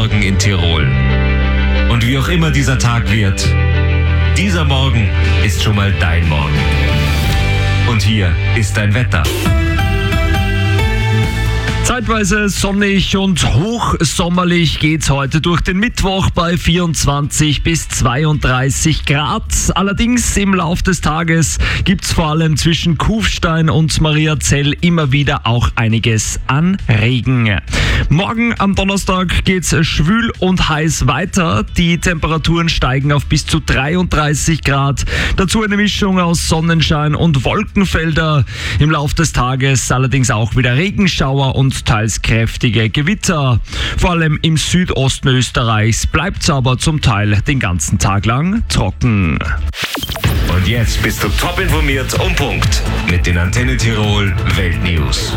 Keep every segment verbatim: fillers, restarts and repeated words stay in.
Morgen in Tirol. Und wie auch immer dieser Tag wird, dieser Morgen ist schon mal dein Morgen. Und hier ist dein Wetter. Zeitweise sonnig und hochsommerlich geht's heute durch den Mittwoch bei vierundzwanzig bis zweiunddreißig Grad. Allerdings im Lauf des Tages gibt's vor allem zwischen Kufstein und Mariazell immer wieder auch einiges an Regen. Morgen am Donnerstag geht's schwül und heiß weiter. Die Temperaturen steigen auf bis zu dreiunddreißig Grad. Dazu eine Mischung aus Sonnenschein und Wolkenfelder. Im Lauf des Tages allerdings auch wieder Regenschauer und teils kräftige Gewitter. Vor allem im Südosten Österreichs bleibt es aber zum Teil den ganzen Tag lang trocken. Und jetzt bist du top informiert um Punkt mit den Antenne Tirol Weltnews.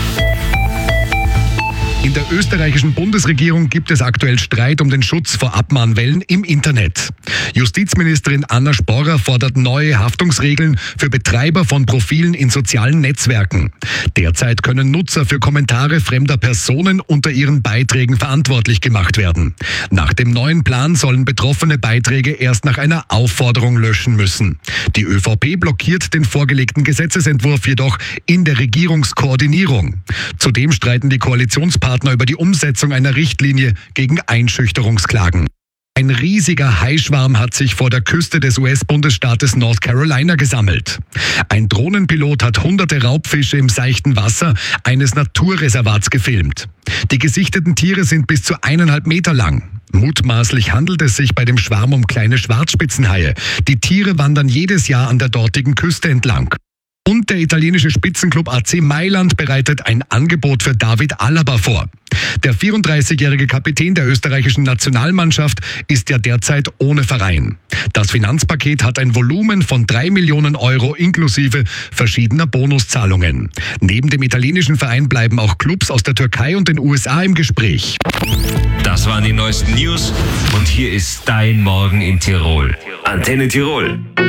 In der österreichischen Bundesregierung gibt es aktuell Streit um den Schutz vor Abmahnwellen im Internet. Justizministerin Anna Sporrer fordert neue Haftungsregeln für Betreiber von Profilen in sozialen Netzwerken. Derzeit können Nutzer für Kommentare fremder Personen unter ihren Beiträgen verantwortlich gemacht werden. Nach dem neuen Plan sollen betroffene Beiträge erst nach einer Aufforderung löschen müssen. Die ÖVP blockiert den vorgelegten Gesetzesentwurf jedoch in der Regierungskoordinierung. Zudem streiten die Koalitionspartner über die Umsetzung einer Richtlinie gegen Einschüchterungsklagen. Ein riesiger Haischwarm hat sich vor der Küste des U S-Bundesstaates North Carolina gesammelt. Ein Drohnenpilot hat hunderte Raubfische im seichten Wasser eines Naturreservats gefilmt. Die gesichteten Tiere sind bis zu eineinhalb Meter lang. Mutmaßlich handelt es sich bei dem Schwarm um kleine Schwarzspitzenhaie. Die Tiere wandern jedes Jahr an der dortigen Küste entlang. Und der italienische Spitzenclub A C Mailand bereitet ein Angebot für David Alaba vor. Der vierunddreißigjährige Kapitän der österreichischen Nationalmannschaft ist ja derzeit ohne Verein. Das Finanzpaket hat ein Volumen von drei Millionen Euro inklusive verschiedener Bonuszahlungen. Neben dem italienischen Verein bleiben auch Clubs aus der Türkei und den U S A im Gespräch. Das waren die neuesten News und hier ist dein Morgen in Tirol. Antenne Tirol.